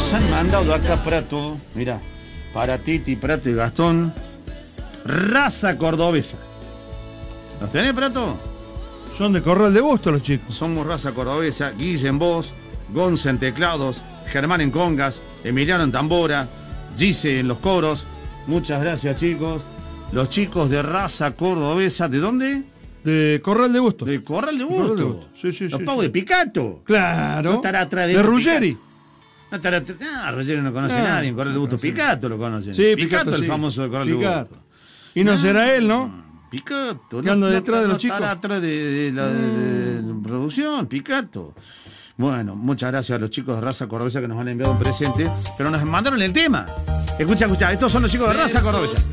Nos han mandado acá, Prato, mira, para Titi, Prato y Gastón, raza cordobesa. ¿Los tenés, Prato? Son de Corral de Busto los chicos. Somos raza cordobesa, Guille en voz, Gonza en teclados, Germán en congas, Emiliano en tambora, Gise en los coros. Muchas gracias, chicos. Los chicos de raza cordobesa, ¿de dónde? De Corral de Busto. De Corral de Corral de Busto. Busto. Sí, sí, Los sí, pavos sí. de Picato. Claro. No estará atrás de Ruggeri. No estará atrás. No, Ruggeri no conoce a nadie. En Corral de Busto. Picato lo conocen. Sí, Picato, el sí. famoso de Corral de Picato. Busto. Y no será él, ¿no? Picato. ¿Qué anda detrás de los chicos? Estará atrás de la producción, Picato. Bueno, muchas gracias a los chicos de raza cordobesa que nos han enviado un presente, pero nos mandaron el tema. Escucha, estos son los chicos de raza cordobesa.